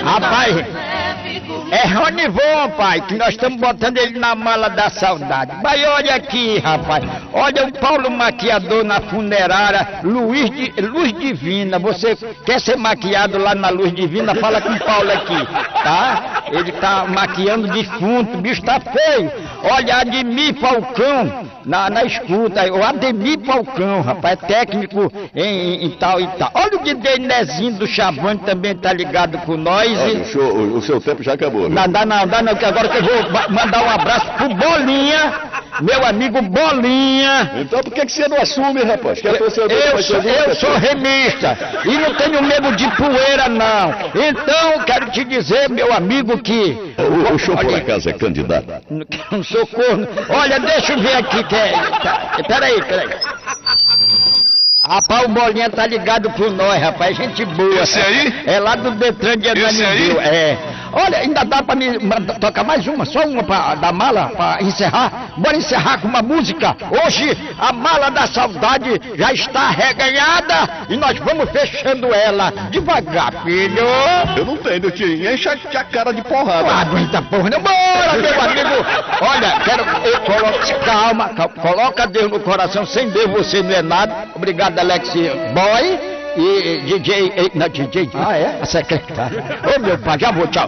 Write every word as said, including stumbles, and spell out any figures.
Rapaz, é Ronivon, pai, que nós estamos botando ele na mala da saudade. Mas olha aqui, rapaz, olha o Paulo Maquiador na funerária, Luiz de, Luz Divina. Você quer ser maquiado lá na Luz Divina? Fala com o Paulo aqui, tá? Ele tá maquiando defunto, o bicho tá feio. Olha, Ademir Falcão, na, na escuta, o Ademir Falcão, rapaz, é técnico em, em, em tal e tal. Olha o D J Nezinho do Chavante também tá ligado com nós. Olha, e... o, show, o, o seu tempo já acabou. Viu? Não, dá não, dá não, que agora que eu vou mandar um abraço pro Bolinha, meu amigo Bolinha. Então por que, que você não assume, rapaz? Que é torcedor eu do sou, Paysandu, eu sou remista e não tenho medo de poeira, não. Então, quero te dizer, meu amigo, que... O, o show, por acaso, é candidato? Não sou corno. Olha, deixa eu ver aqui, que é... Tá, peraí, peraí. Rapaz, o Bolinha tá ligado pro nós, rapaz, gente boa. Esse aí? É lá do Detran de Ananindeua, é. Olha, ainda dá pra me manda- tocar mais uma, só uma pra, da mala, pra encerrar. Bora encerrar com uma música. Hoje, a mala da saudade já está reganhada e nós vamos fechando ela devagar, filho. Eu não tenho, tio. Enche a cara de porrada. Não aguenta porra, não. Bora, meu amigo. Olha, quero... Eu coloco, calma, calma, coloca Deus no coração. Sem Deus você não é nada. Obrigado, Alex Boy e D J... Não, D J... Ah, é? A secretária. Ô, meu pai, já vou, tchau.